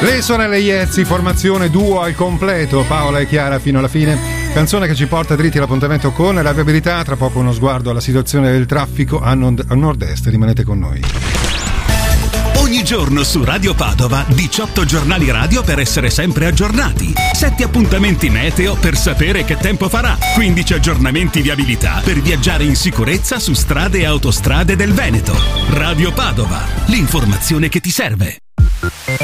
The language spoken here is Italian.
Le sorelle Iezzi, formazione duo al completo, Paola e Chiara fino alla fine. Canzone che ci porta dritti all'appuntamento con la viabilità. Tra poco uno sguardo alla situazione del traffico a nord-est. Rimanete con noi. Ogni giorno su Radio Padova 18 giornali radio per essere sempre aggiornati, 7 appuntamenti meteo per sapere che tempo farà, 15 aggiornamenti viabilità per viaggiare in sicurezza su strade e autostrade del Veneto. Radio Padova, l'informazione che ti serve.